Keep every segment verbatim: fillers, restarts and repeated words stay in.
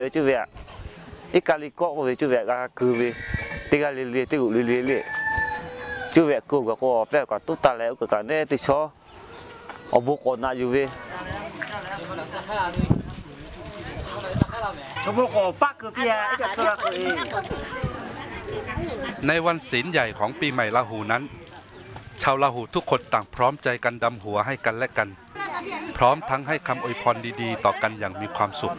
chú vẹt ít cá lì cọ về chú vẹt cá cừ về tí cá lì lì tí gụ lì lì lì chú vẹt cừ cả cô bé cả tốt ta lẽ cả cả nè tí xó ở bố còn lại chú về chú bố còn bắt cứ bia ít cái sơ cái ในวันศีลใหญ่ของปีใหม่ลาหูนั้นชาวลาหูทุกคนต่างพร้อมใจกันดำหัวให้กันและกันพร้อมทั้งให้คำอวยพรดีๆต่อกันอย่างมีความสุข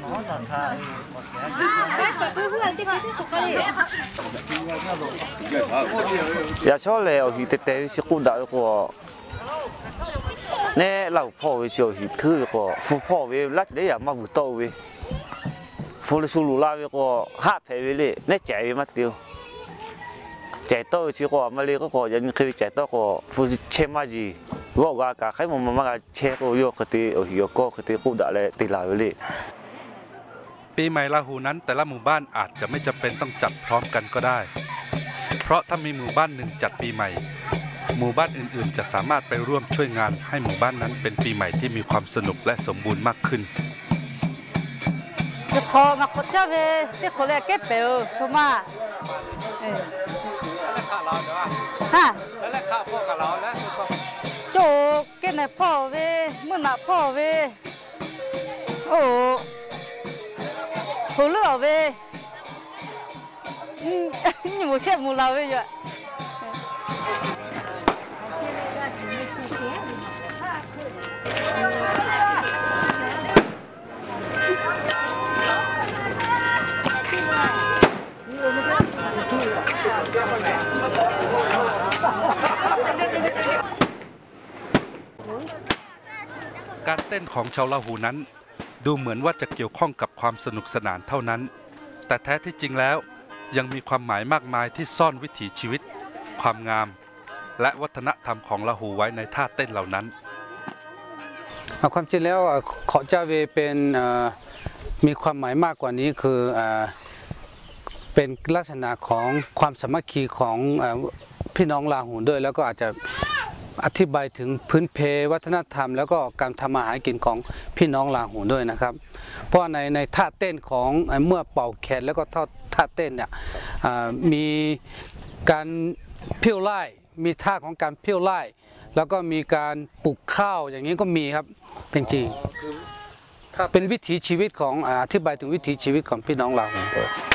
อย่าชอบเลยเอาหิเตะๆสิกูด่าก็เนี่ยเราพ่อไปเชียวหิถือก็ฟูพ่อไปรัดได้อย่ามาบุตรไปฟูเลยสูรุลาไปก็ห้าเพลเลยเนี่ยใจมาเดียวใจโตสิก็มาเลยก็ก็ยังเคยใจโตก็ฟูเชื่อมาจีว่าก็การใครมันมันก็เชื่อก็โยกตีโอ้ยก็ตีกูด่าเลยตีลายไปเลยปีใหม่ลาหูนั้นแต่ละหมู่บ้านอาจจะไม่จำเป็นต้องจัดพร้อมกันก็ได้เพราะถ้ามีหมู่บ้านหนึ่งจัดปีใหม่หมู่บ้านอื่นๆจะสามารถไปร่วมช่วยงานให้หมู่บ้านนั้นเป็นปีใหม่ที่มีความสนุกและสมบูรณ์มากขึ้นจะขอมาขอเจ้าเวที่ขอเลยเก็บเปลวทุมาเออฮะแล้วข้าวพ่อกับเราแล้วโจเก็บในพ่อเวมื่อหน้าพ่อเวโอ้หูเลือเวนี่มูเชื่อมูเราเวอยู่การเต้นของชาวลาหูนั้นดูเหมือนว่าจะเกี่ยวข้องกับความสนุกสนานเท่านั้นแต่แท้ที่จริงแล้วยังมีความหมายมากมายที่ซ่อนวิถีชีวิตความงามและวัฒนธรรมของลาหูไว้ในท่าเต้นเหล่านั้นความจริงแล้วขอเจ้าเวเป็นมีความหมายมากกว่านี้คือเป็นลักษณะของความสามัคคีของพี่น้องลาหูด้วยแล้วก็อาจจะอธิบายถึงพื้นเพวัฒนธรรมแล้วก็การทำมาหากินของพี่น้องลาหูด้วยนะครับเพราะในในท่าเต้นของเมื่อเป่าแคนแล้วก็ท่าเต้นเนี่ยมีการเพี้ยวไล่มีท่าของการเพี้ยวไล่แล้วก็มีการปลูกข้าวอย่างนี้ก็มีครับจริงๆเป็นวิถีชีวิตของอธิบายถึงวิถีชีวิตของพี่น้องลาหู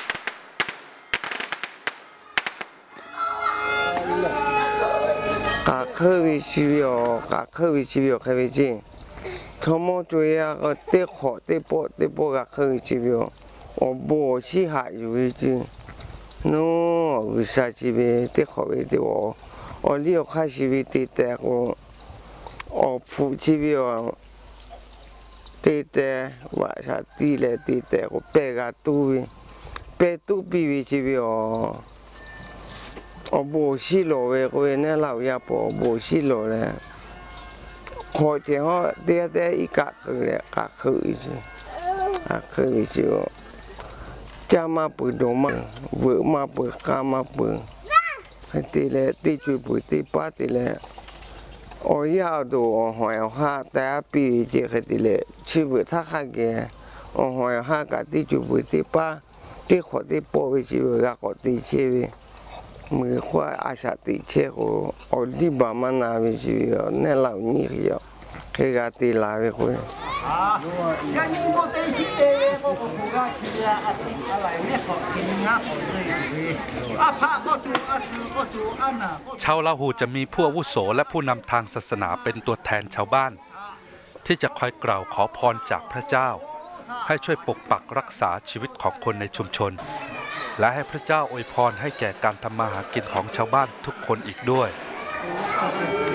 กาเคยชีวิตกาเคยชีวิตเคยจริงทั้งหมดตัวอย่างก็เตะขอเตะปอเตะปอกาเคยชีวิตโอ้โหชีหายอยู่จริงนู้วิชาชีวิตเตะขอไปเตะว่าโอ้เลี้ยวข้าชีวิตเตะแต่ก็โอ้ฟูชีวิตเตะแต่ว่าชาติเลยเตะแต่ก็เปกาตู้เปตู้ปีวิชีวิตโอ้โหสิโลเวก็เนี่ยเราอยากบอกโบสิโลเลยขอเจ้าเดี๋ยวเดี๋ยวอีกาคือเลยกาคือสิกาคือสิจะมาเปิดดงมาเวอมาเปิดกามาเปิดตีเลยตีจุยปุยตีป้าตีเลยโอ้ยาวดูหอยห้าแต่ปีเจ้าตีเลยชีวิตถ้าข้าแก่โอ้หอยห้ากับตีจุยปุยตีป้าตีขอตีโป้ไปชีวิตก็ขอตีชีวิตมือขวาอาชาติเชื่อโอ้ดีบามันนาวิชีวิตเนี่ยเรานี่เดียวแค่การตีลาไปคุยยังยิ่งก็เตะสิเตะก็ก็ผู้がที่อะไรเนี่ยก็ที่งาผมเลยอาภาก็จูอาสือก็จูอันน่ะชาวลาหูจะมีผู้อาวุโสและผู้นำทางศาสนาเป็นตัวแทนชาวบ้านที่จะคอยกล่าวขอพรจากพระเจ้าให้ช่วยปกปักรักษาชีวิตของคนในชุมชนและให้พระเจ้าอวยพรให้แก่การทำมาหากินของชาวบ้านทุกคนอีกด้วย